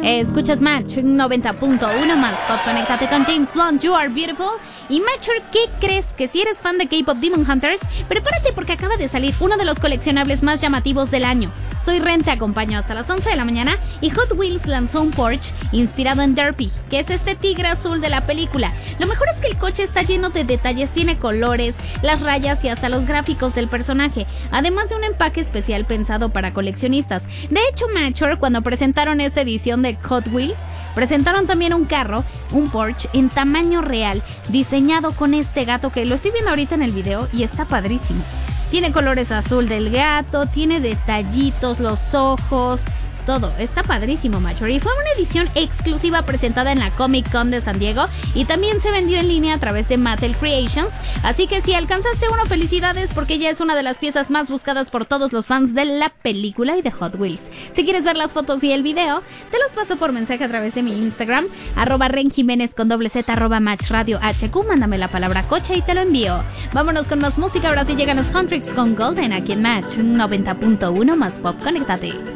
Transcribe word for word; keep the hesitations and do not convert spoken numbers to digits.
Escuchas Match noventa punto uno más pop. Conéctate con James Blunt, You Are Beautiful. Y Matcher, ¿qué crees? Que si eres fan de K-Pop Demon Hunters, prepárate porque acaba de salir uno de los coleccionables más llamativos del año. Soy Ren, te acompaño hasta las once de la mañana y Hot Wheels lanzó un Porsche inspirado en Derpy, que es este tigre azul de la película. Lo mejor es que el coche está lleno de detalles, tiene colores, las rayas y hasta los gráficos del personaje, además de un empaque especial pensado para coleccionistas. De hecho, Matcher, cuando presentaron esta edición de Hot Wheels, presentaron también un carro, un Porsche en tamaño real, diseñado con este gato que lo estoy viendo ahorita en el video y está padrísimo. Tiene colores azul del gato, tiene detallitos, los ojos, todo. Está padrísimo, Matcher. Y fue una edición exclusiva presentada en la Comic Con de San Diego y también se vendió en línea a través de Mattel Creations. Así que si alcanzaste uno, felicidades porque ya es una de las piezas más buscadas por todos los fans de la película y de Hot Wheels. Si quieres ver las fotos y el video, te los paso por mensaje a través de mi Instagram, arroba Ren Jiménez con doble Z, arroba Match Radio H Q. Mándame la palabra coche y te lo envío. Vámonos con más música. Ahora sí llegan los Huntrix con Golden aquí en Match noventa punto uno más pop. Conéctate.